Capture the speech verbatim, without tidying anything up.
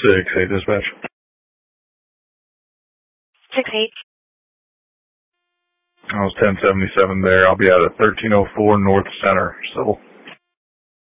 six, hey, dispatch. Six eight. I was ten seventy-seven there. I'll be out at thirteen oh four North Center, Civil.